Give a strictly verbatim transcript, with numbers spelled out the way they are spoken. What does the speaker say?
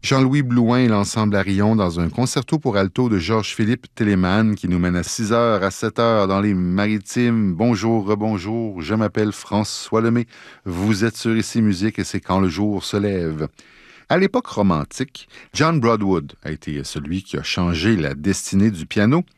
Jean-Louis Blouin et l'ensemble Arion dans un concerto pour alto de Georges-Philippe Telemann qui nous mène à six heures à sept heures dans les Maritimes. Bonjour, rebonjour, je m'appelle François Lemay. Vous êtes sur Ici Musique et c'est quand le jour se lève. À l'époque romantique, John Broadwood a été celui qui a changé la destinée du piano.